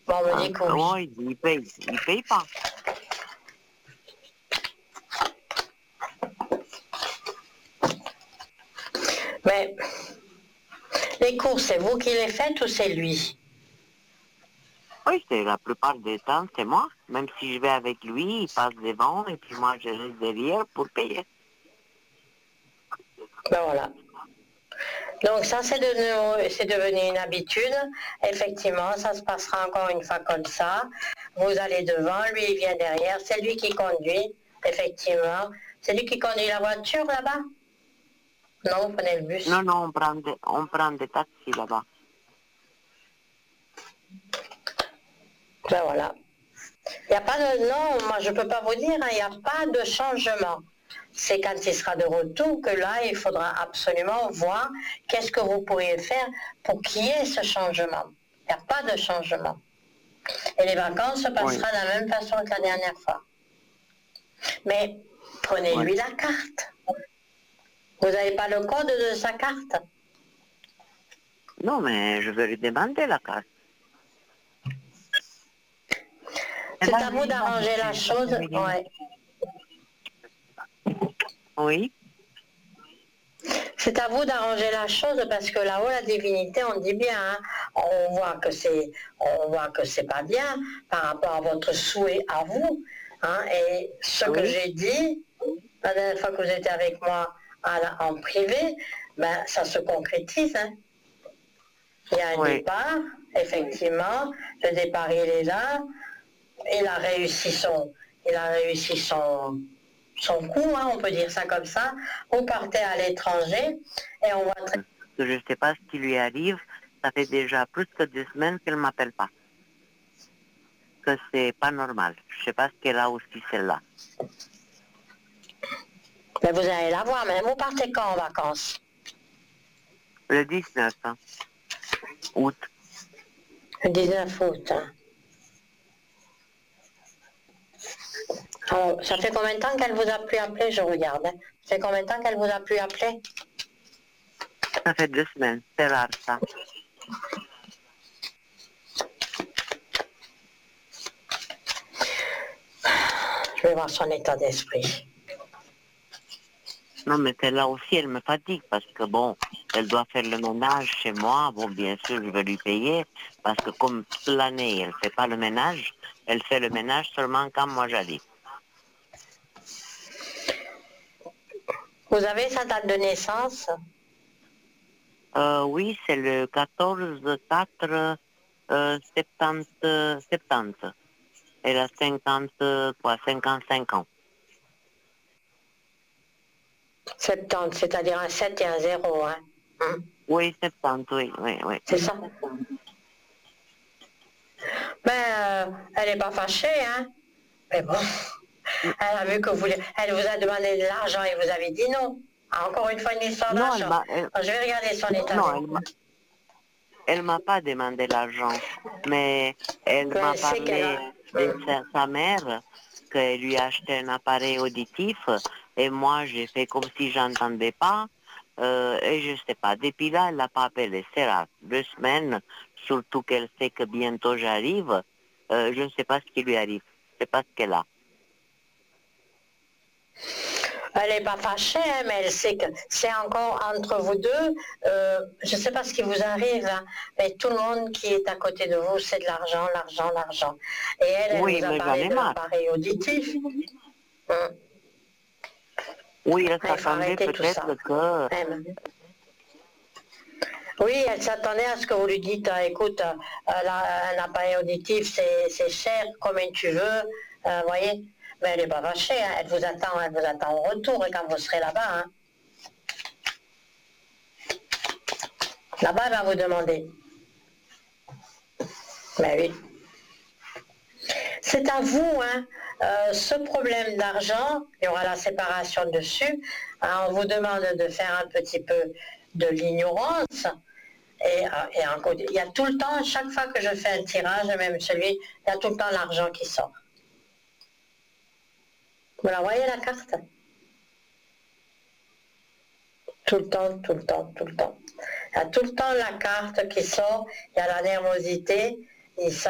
Bon, on me Hein? dit que oui. Oh, il paye pas. Mais les courses, c'est vous qui les faites ou c'est lui? Oui, c'est la plupart du temps, c'est moi. Même si je vais avec lui, il passe devant et puis moi, je reste derrière pour payer. Ben voilà. Donc ça, c'est devenu une habitude. Effectivement, ça se passera encore une fois comme ça. Vous allez devant, lui, il vient derrière. C'est lui qui conduit, effectivement. C'est lui qui conduit la voiture là-bas? Non, vous prenez le bus. Non, non, on prend des taxis là-bas. Ben voilà. Il n'y a pas de... Non, moi je ne peux pas vous dire, hein, il n'y a pas de changement. C'est quand il sera de retour que là, il faudra absolument voir qu'est-ce que vous pourriez faire pour qu'il y ait ce changement. Il n'y a pas de changement. Et les vacances se Oui, passera de la même façon que la dernière fois. Mais oui. prenez-lui la carte. Vous n'avez pas le code de sa carte. Non, mais je vais lui demander la carte. Eh C'est ben, à vous d'arranger la chose. Ouais. Oui, C'est à vous d'arranger la chose parce que là-haut, la divinité, on dit bien, hein, on voit que c'est pas bien par rapport à votre souhait à vous. Hein, et ce que oui, j'ai dit, la dernière fois que vous étiez avec moi en privé, ben, ça se concrétise. Hein. Il y a un oui. départ, effectivement, le départ il est là, il a réussi son coup, hein, on peut dire ça comme ça. Vous partez à l'étranger et on voit très Que je ne sais pas ce qui lui arrive. Ça fait déjà plus que 2 semaines qu'elle ne m'appelle pas. Que c'est pas normal. Je ne sais pas ce qu'elle a aussi celle-là. mais vous allez la voir, mais vous partez quand en vacances? Le 19 hein, août. Le 19 août. Hein. Alors, ça fait combien de temps qu'elle vous a plus appelé? Je regarde. Hein. Ça fait combien de temps qu'elle vous a plus appelé? Ça fait 2 semaines. C'est rare ça. Je vais voir son état d'esprit. Non, mais celle-là aussi, elle me fatigue parce que bon, elle doit faire le ménage chez moi. Bon, bien sûr, je vais lui payer parce que comme toute l'année, elle ne fait pas le ménage, elle fait le ménage seulement quand moi j'arrive. Vous avez sa date de naissance? Oui, c'est le 14/4 70. Elle a 50, quoi, 55 ans. 70, c'est-à-dire un 7 et un 0. Hein. Hein? Oui, 70, oui, oui, oui. C'est ça? Ben, elle n'est pas fâchée, hein? Mais bon, elle a vu que elle vous a demandé de l'argent et vous avez dit non. Ah, encore une fois, une histoire Non, d'argent. Je vais regarder son état non, d'esprit. elle m'a pas demandé l'argent, mais elle Mais m'a elle sait qu'elle parlé a... de sa mère, qu'elle lui a acheté un appareil auditif, et moi j'ai fait comme si j'entendais pas, et je sais pas. Depuis là, elle l'a pas appelé. C'est rare. 2 semaines, surtout qu'elle sait que bientôt j'arrive, je ne sais pas ce qui lui arrive. Je sais pas ce qu'elle a. Elle n'est pas fâchée, hein, mais elle sait que c'est encore entre vous deux. Je ne sais pas ce qui vous arrive, hein, mais tout le monde qui est à côté de vous, c'est de l'argent, l'argent, l'argent. Et elle Oui, vous a mais j'en parlé ai de marre. l'appareil auditif. Hum. Oui, elle Il faut s'attendait arrêter tout ça. peut-être que... Hein. Oui, elle s'attendait à ce que vous lui dites, écoute, un appareil auditif, c'est cher, combien tu veux, voyez. Mais elle n'est pas fâchée, hein, elle vous attend au retour et quand vous serez là-bas. Hein. Là-bas, elle va vous demander. Ben oui. C'est à vous, hein. Ce problème d'argent, il y aura la séparation dessus. Hein, on vous demande de faire un petit peu de l'ignorance. Et encore, il y a tout le temps, chaque fois que je fais un tirage, même celui, il y a tout le temps l'argent qui sort. Vous la voyez la carte? Tout le temps, tout le temps, tout le temps. Il y a tout le temps la carte qui sort, il y a la nervosité, et ça